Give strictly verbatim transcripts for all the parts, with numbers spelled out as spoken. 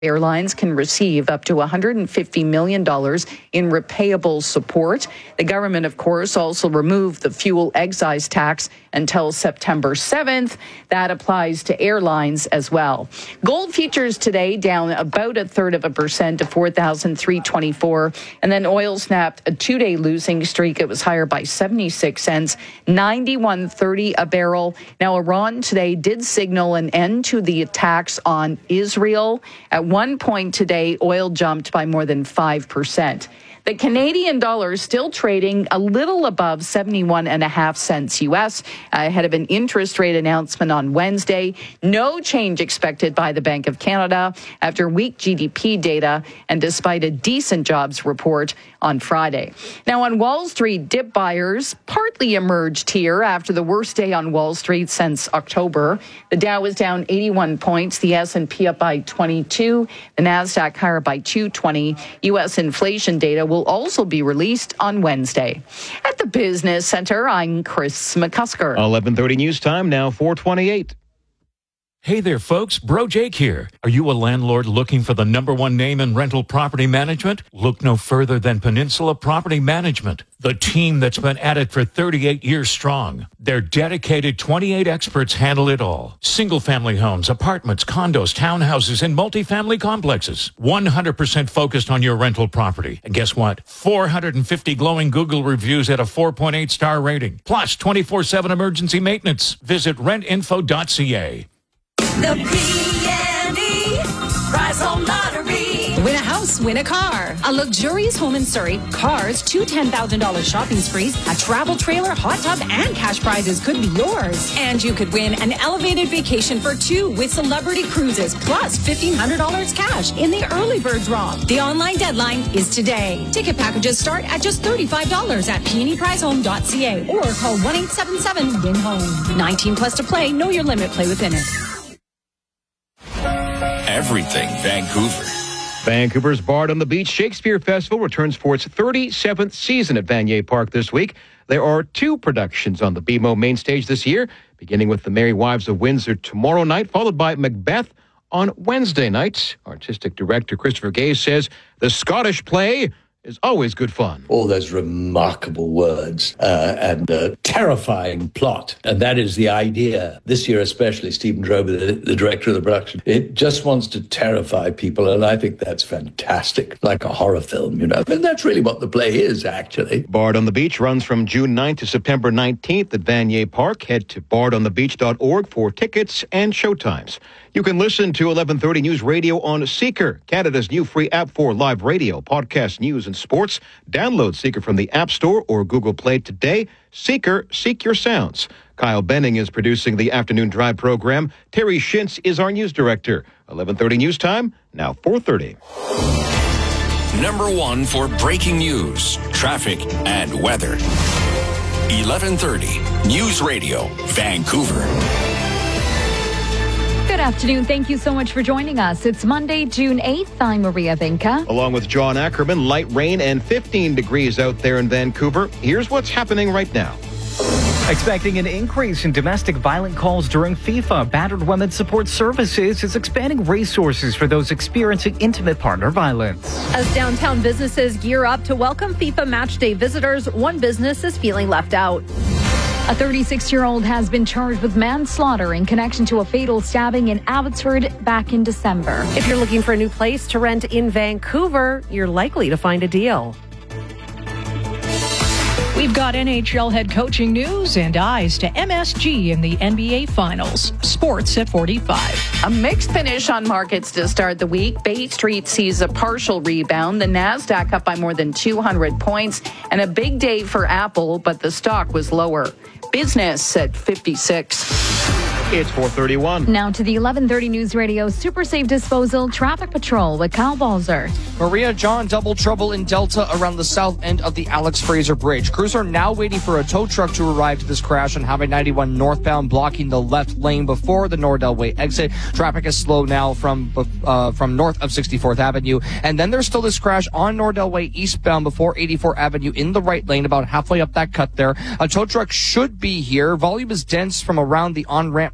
Airlines can receive up to one hundred fifty million dollars in repayable support. The government, of course, also removed the fuel excise tax until September seventh. That applies to airlines as well. Gold futures today down about a third of a percent to four thousand three hundred twenty-four dollars. And then oil snapped a two-day losing streak. It was higher by seventy-six cents, ninety-one thirty a barrel. Now, Iran today did signal an end to the attacks on Israel. At one point today, oil jumped by more than five percent. The Canadian dollar is still trading a little above seventy-one and a half cents U S ahead of an interest rate announcement on Wednesday. No change expected by the Bank of Canada after weak G D P data and despite a decent jobs report on Friday. Now on Wall Street, dip buyers partly emerged here after the worst day on Wall Street since October. The Dow was down eighty-one points, the S and P up by twenty-two, the Nasdaq higher by two twenty. U S inflation data will also be released on Wednesday. At the Business Center, I'm Chris McCusker. eleven thirty news time, now four twenty-eight. Hey there, folks. Bro Jake here. Are you a landlord looking for the number one name in rental property management? Look no further than Peninsula Property Management, the team that's been at it for thirty-eight years strong. Their dedicated twenty-eight experts handle it all. Single-family homes, apartments, condos, townhouses, and multifamily complexes. one hundred percent focused on your rental property. And guess what? four hundred fifty glowing Google reviews at a four point eight star rating. Plus twenty-four seven emergency maintenance. Visit rent info dot c a. The P and E Prize Home Lottery. Win a house, win a car. A luxurious home in Surrey, cars, two ten thousand dollars shopping sprees, a travel trailer, hot tub, and cash prizes could be yours. And you could win an elevated vacation for two with Celebrity Cruises, plus fifteen hundred dollars cash in the early bird draw. The online deadline is today. Ticket packages start at just thirty-five dollars at p and e prize home dot c a or call one eight seven seven win home. nineteen plus to play. Know your limit. Play within it. Everything Vancouver. Vancouver's Bard on the Beach Shakespeare Festival returns for its thirty-seventh season at Vanier Park this week. There are two productions on the B M O main stage this year, beginning with The Merry Wives of Windsor tomorrow night, followed by Macbeth on Wednesday night. Artistic director Christopher Gay says the Scottish play is always good fun. All those remarkable words uh, and a terrifying plot. And that is the idea. This year especially, Stephen Drober, the, the director of the production, it just wants to terrify people. And I think that's fantastic, like a horror film, you know. And that's really what the play is, actually. Bard on the Beach runs from June ninth to September nineteenth at Vanier Park. Head to bard on the beach dot org for tickets and showtimes. You can listen to eleven thirty News Radio on Seeker, Canada's new free app for live radio, podcast, news, and sports. Download Seeker from the App Store or Google Play today. Seeker, seek your sounds. Kyle Benning is producing the Afternoon Drive program. Terry Shintz is our news director. eleven thirty news time, now four thirty. Number one for breaking news, traffic, and weather. eleven thirty News Radio, Vancouver. Good afternoon. Thank you so much for joining us. It's Monday, June eighth. I'm Maria Vinca. Along with John Ackerman, light rain and fifteen degrees out there in Vancouver. Here's what's happening right now. Expecting an increase in domestic violent calls during FIFA, Battered Women's Support Services is expanding resources for those experiencing intimate partner violence. As downtown businesses gear up to welcome FIFA matchday visitors, one business is feeling left out. A thirty-six-year-old has been charged with manslaughter in connection to a fatal stabbing in Abbotsford back in December. If you're looking for a new place to rent in Vancouver, you're likely to find a deal. We've got N H L head coaching news and eyes to M S G in the N B A Finals. Sports at forty-five. A mixed finish on markets to start the week. Bay Street sees a partial rebound. The Nasdaq up by more than two hundred points. And a big day for Apple, but the stock was lower. Business at fifty-six. It's four thirty-one. Now to the eleven thirty News Radio Super Safe Disposal Traffic Patrol with Kyle Balzer. Maria John, double trouble in Delta around the south end of the Alex Fraser Bridge. Crews are now waiting for a tow truck to arrive to this crash on Highway ninety-one northbound, blocking the left lane before the Nordell Way exit. Traffic is slow now from uh, from north of sixty-fourth Avenue. And then there's still this crash on Nordell Way eastbound before eighty-fourth Avenue in the right lane, about halfway up that cut there. A tow truck should be here. Volume is dense from around the on-ramp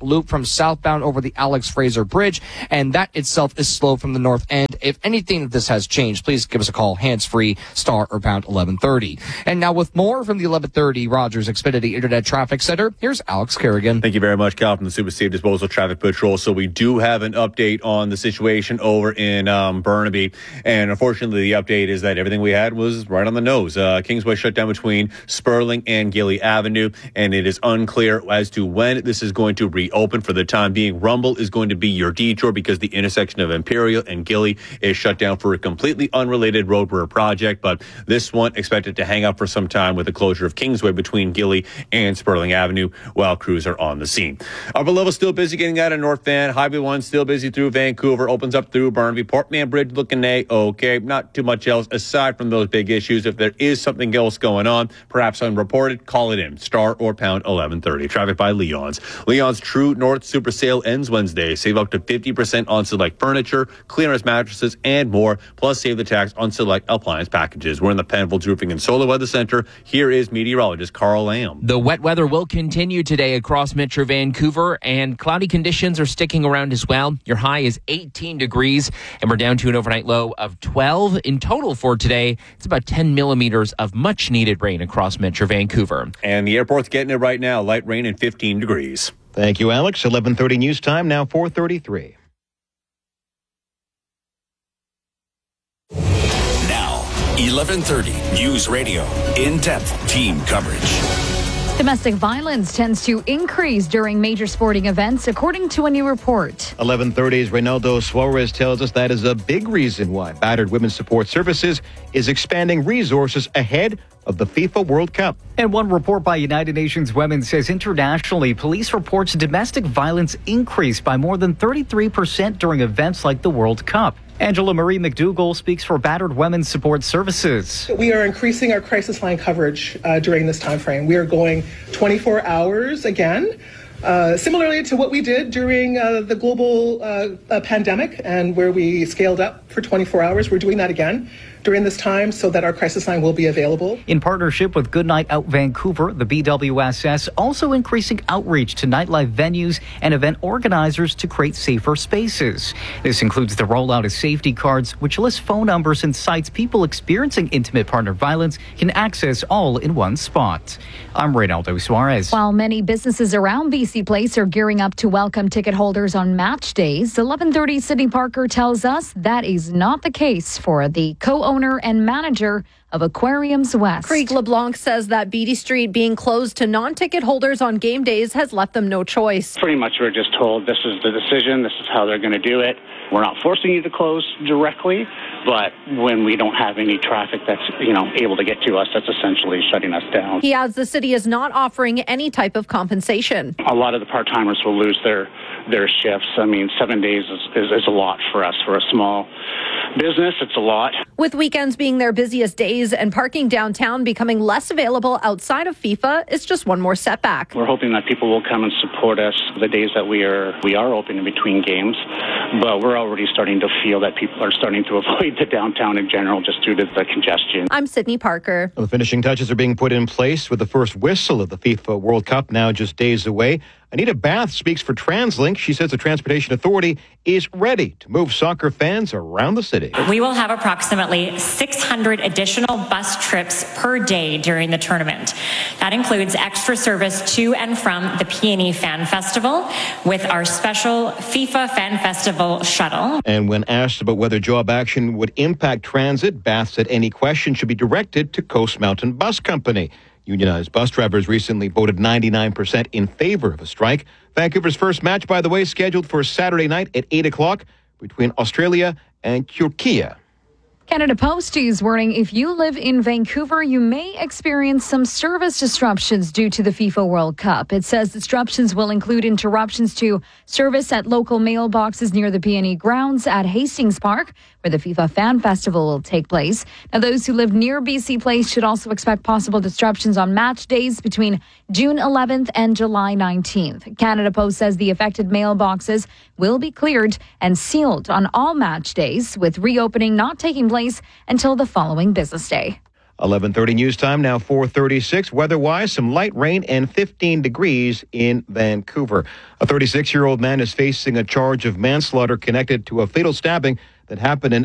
loop from southbound over the Alex Fraser Bridge, and that itself is slow from the north end. If anything of this has changed, please give us a call, hands-free, star or pound eleven thirty. And now with more from the eleven thirty Rogers Xfinity Internet Traffic Center, here's Alex Kerrigan. Thank you very much, Cal, from the Super Safe Disposal Traffic Patrol. So we do have an update on the situation over in um, Burnaby, and unfortunately the update is that everything we had was right on the nose. Uh, Kingsway shut down between Sperling and Gilly Avenue, and it is unclear as to when this is going to reopen. For the time being, Rumble is going to be your detour because the intersection of Imperial and Gilly is shut down for a completely unrelated road repair project, but this one expected to hang up for some time with the closure of Kingsway between Gilly and Sperling Avenue while crews are on the scene. Upper level still busy getting out of North Van. Highway one still busy through Vancouver, opens up through Burnaby. Portman Bridge looking a-okay. Not too much else aside from those big issues. If there is something else going on, perhaps unreported, call it in. Star or pound eleven thirty. Traffic by Leon's. Leon's True North Super Sale ends Wednesday. Save up to fifty percent on select furniture, clearance mattresses, and more. Plus, save the tax on select appliance packages. We're in the Penfolds Roofing and Solar Weather Center. Here is meteorologist Carl Lamb. The wet weather will continue today across Metro Vancouver, and cloudy conditions are sticking around as well. Your high is eighteen degrees, and we're down to an overnight low of twelve. In total for today, it's about ten millimeters of much-needed rain across Metro Vancouver. And the airport's getting it right now. Light rain and fifteen degrees. Thank you, Alex. eleven thirty news time, now four thirty-three. Now, eleven thirty News Radio. In-depth team coverage. Domestic violence tends to increase during major sporting events, according to a new report. eleven thirty's Reynaldo Suarez tells us that is a big reason why Battered Women's Support Services is expanding resources ahead of the FIFA World Cup. And one report by United Nations Women says internationally, police reports domestic violence increased by more than thirty-three percent during events like the World Cup. Angela Marie McDougall speaks for Battered Women's Support Services. We are increasing our crisis line coverage uh, during this time frame. We are going twenty-four hours again, uh, similarly to what we did during uh, the global uh, uh, pandemic, and where we scaled up for twenty-four hours. We're doing that again during this time so that our crisis line will be available. In partnership with Goodnight Out Vancouver, the B W S S also increasing outreach to nightlife venues and event organizers to create safer spaces. This includes the rollout of safety cards, which list phone numbers and sites people experiencing intimate partner violence can access all in one spot. I'm Reynaldo Suarez. While many businesses around B C Place are gearing up to welcome ticket holders on match days, eleven thirty Sydney Parker tells us that is not the case for the co-owner and manager of Aquariums West. Craig LeBlanc says that Beatty Street being closed to non-ticket holders on game days has left them no choice. Pretty much we're just told this is the decision, this is how they're going to do it. We're not forcing you to close directly, but when we don't have any traffic that's, you know, able to get to us, that's essentially shutting us down. He adds the city is not offering any type of compensation. A lot of the part-timers will lose their their shifts. I mean, seven days is, is, is a lot for us. For a small business, it's a lot. With weekends being their busiest days and parking downtown becoming less available outside of FIFA, it's just one more setback. We're hoping that people will come and support us the days that we are we are open in between games, but we're already starting to feel that people are starting to avoid the downtown in general just due to the congestion. I'm Sydney Parker. The finishing touches are being put in place with the first whistle of the FIFA World Cup now just days away. Anita Bath speaks for TransLink. She says the Transportation Authority is ready to move soccer fans around the city. We will have approximately six hundred additional bus trips per day during the tournament. That includes extra service to and from the P and E Fan Festival with our special FIFA Fan Festival shuttle. And when asked about whether job action would impact transit, Bath said any question should be directed to Coast Mountain Bus Company. Unionized bus drivers recently voted ninety-nine percent in favor of a strike. Vancouver's first match, by the way, scheduled for Saturday night at eight o'clock between Australia and Turkey. Canada Post is warning if you live in Vancouver, you may experience some service disruptions due to the FIFA World Cup. It says disruptions will include interruptions to service at local mailboxes near the P and E grounds at Hastings Park, where the FIFA Fan Festival will take place. Now, those who live near B C Place should also expect possible disruptions on match days between June eleventh and July nineteenth. Canada Post says the affected mailboxes will be cleared and sealed on all match days, with reopening not taking place until the following business day. eleven thirty news time, now four thirty-six. Weather-wise, some light rain and fifteen degrees in Vancouver. A thirty-six-year-old man is facing a charge of manslaughter connected to a fatal stabbing that happened in